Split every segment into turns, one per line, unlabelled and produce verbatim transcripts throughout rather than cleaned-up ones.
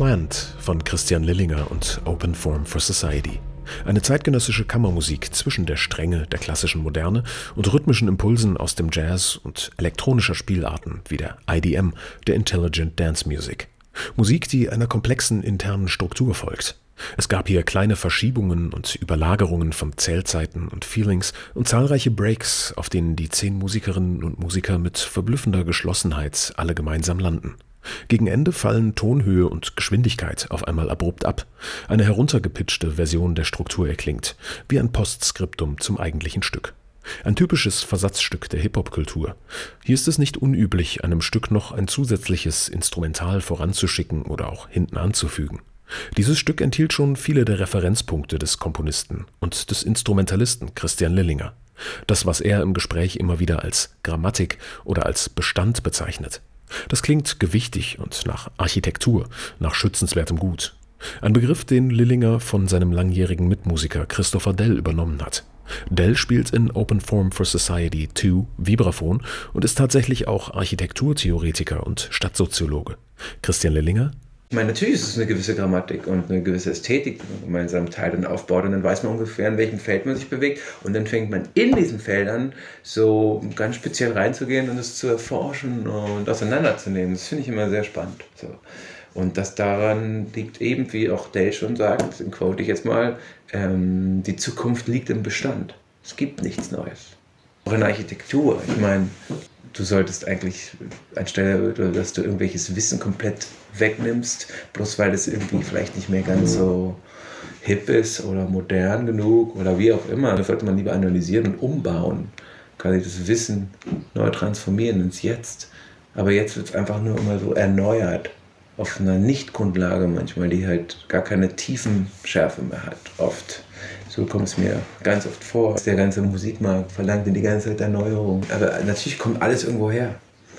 Plant von Christian Lillinger und Open Form for Society. Eine zeitgenössische Kammermusik zwischen der Strenge der klassischen Moderne und rhythmischen Impulsen aus dem Jazz und elektronischer Spielarten wie der I D M, der Intelligent Dance Music. Musik, die einer komplexen internen Struktur folgt. Es gab hier kleine Verschiebungen und Überlagerungen von Zählzeiten und Feelings und zahlreiche Breaks, auf denen die zehn Musikerinnen und Musiker mit verblüffender Geschlossenheit alle gemeinsam landen. Gegen Ende fallen Tonhöhe und Geschwindigkeit auf einmal abrupt ab. Eine heruntergepitchte Version der Struktur erklingt, wie ein Postskriptum zum eigentlichen Stück. Ein typisches Versatzstück der Hip-Hop-Kultur. Hier ist es nicht unüblich, einem Stück noch ein zusätzliches Instrumental voranzuschicken oder auch hinten anzufügen. Dieses Stück enthielt schon viele der Referenzpunkte des Komponisten und des Instrumentalisten Christian Lillinger. Das, was er im Gespräch immer wieder als Grammatik oder als Bestand bezeichnet. Das klingt gewichtig und nach Architektur, nach schützenswertem Gut. Ein Begriff, den Lillinger von seinem langjährigen Mitmusiker Christopher Dell übernommen hat. Dell spielt in Open Form for Society zwei Vibraphon und ist tatsächlich auch Architekturtheoretiker und Stadtsoziologe. Christian Lillinger:
Ich meine, natürlich ist es eine gewisse Grammatik und eine gewisse Ästhetik, die man gemeinsam teilt und aufbaut, und dann weiß man ungefähr, in welchem Feld man sich bewegt, und dann fängt man in diesen Feldern so ganz speziell reinzugehen und es zu erforschen und auseinanderzunehmen. Das finde ich immer sehr spannend. So. Und das daran liegt eben, wie auch Dell schon sagt, den quote ich jetzt mal, ähm, die Zukunft liegt im Bestand. Es gibt nichts Neues. Auch in der Architektur. Ich meine, du solltest eigentlich, anstelle, dass du irgendwelches Wissen komplett wegnimmst, bloß weil es irgendwie vielleicht nicht mehr ganz so hip ist oder modern genug oder wie auch immer, da sollte man lieber analysieren und umbauen. Kann ich das Wissen neu transformieren ins Jetzt. Aber jetzt wird es einfach nur immer so erneuert, auf einer Nicht-Grundlage manchmal, die halt gar keine Tiefenschärfe mehr hat, oft. So kommt es mir ganz oft vor. Der ganze Musikmarkt verlangt die ganze Zeit Erneuerung. Aber natürlich kommt alles irgendwo her.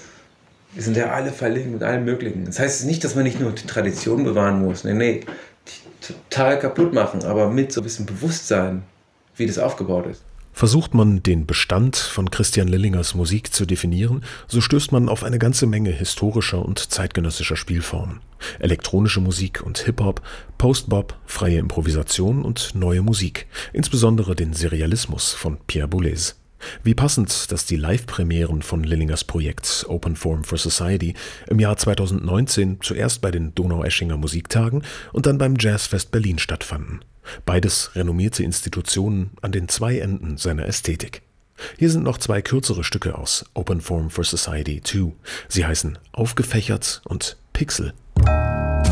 Wir sind ja alle verlinkt mit allem Möglichen. Das heißt nicht, dass man nicht nur die Tradition bewahren muss. Nee, nee, die total kaputt machen, aber mit so ein bisschen Bewusstsein, wie das aufgebaut ist.
Versucht man, den Bestand von Christian Lillingers Musik zu definieren, so stößt man auf eine ganze Menge historischer und zeitgenössischer Spielformen. Elektronische Musik und Hip-Hop, Post-Bop, freie Improvisation und neue Musik, insbesondere den Serialismus von Pierre Boulez. Wie passend, dass die Live-Premieren von Lillingers Projekt Open Form for Society im Jahr zweitausendneunzehn zuerst bei den Donaueschinger Musiktagen und dann beim Jazzfest Berlin stattfanden. Beides renommierte Institutionen an den zwei Enden seiner Ästhetik. Hier sind noch zwei kürzere Stücke aus Open Form for Society zwei. Sie heißen Aufgefächert und Pixel.